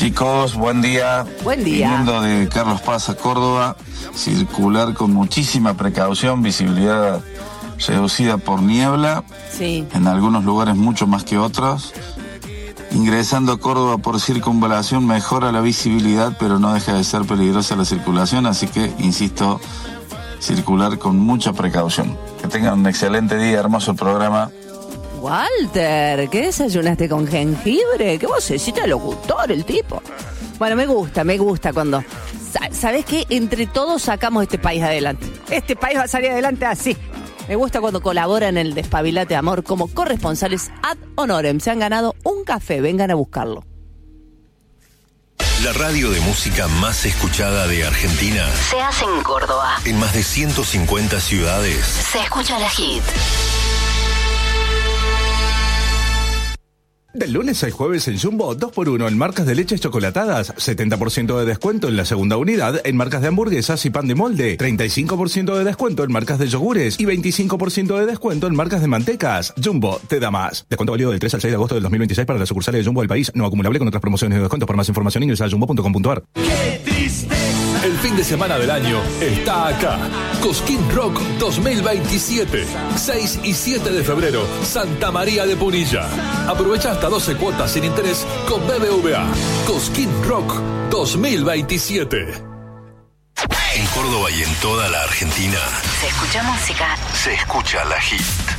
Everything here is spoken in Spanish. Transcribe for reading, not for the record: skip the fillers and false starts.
Chicos, buen día. Buen día. Viniendo de Carlos Paz a Córdoba, circular con muchísima precaución, visibilidad reducida por niebla, Sí. en algunos lugares mucho más que otros. Ingresando a Córdoba por circunvalación mejora la visibilidad, pero no deja de ser peligrosa la circulación, así que, insisto, circular con mucha precaución. Que tengan un excelente día, hermoso el programa. Walter, ¿qué desayunaste con jengibre? ¿Qué vocecita de locutor el tipo? Bueno, me gusta cuando... ¿Sabés qué? Entre todos sacamos este país adelante. Este país va a salir adelante así. Me gusta cuando colaboran en el Despabilate Amor como corresponsales ad honorem. Se han ganado un café, vengan a buscarlo. La radio de música más escuchada de Argentina Se hace en Córdoba. en más de 150 ciudades. Se escucha la hit. Del lunes al jueves en Jumbo, 2x1 en marcas de leches chocolatadas, 70% de descuento en la segunda unidad en marcas de hamburguesas y pan de molde, 35% de descuento en marcas de yogures y 25% de descuento en marcas de mantecas. Jumbo te da más. Descuento válido del 3 al 6 de agosto del 2026 para las sucursales de Jumbo del país, no acumulable con otras promociones de descuento. Por más información ingresa a jumbo.com.ar. El fin de semana del año está acá. Cosquín Rock 2027. 6 y 7 de febrero, Santa María de Punilla. Aprovecha hasta 12 cuotas sin interés con BBVA. Cosquín Rock 2027. En Córdoba y en toda la Argentina Se escucha música. se escucha la hit.